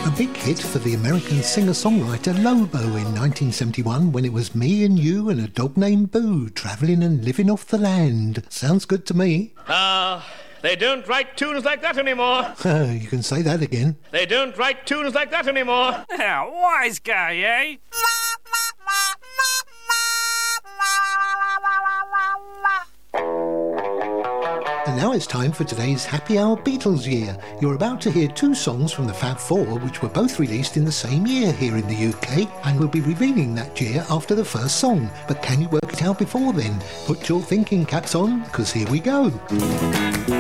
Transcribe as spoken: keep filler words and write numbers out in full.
A big hit for the American singer-songwriter Lobo in nineteen seventy-one when it was me and you and a dog named Boo travelling and living off the land. Sounds good to me. Ah, uh, they don't write tunes like that anymore. You can say that again. They don't write tunes like that anymore. Yeah, wise guy, eh? And now it's time for today's Happy Hour Beatles Year. You're about to hear two songs from the Fab Four, which were both released in the same year here in the U K, and we'll be revealing that year after the first song. But can you work it out before then? Put your thinking caps on, because here we go.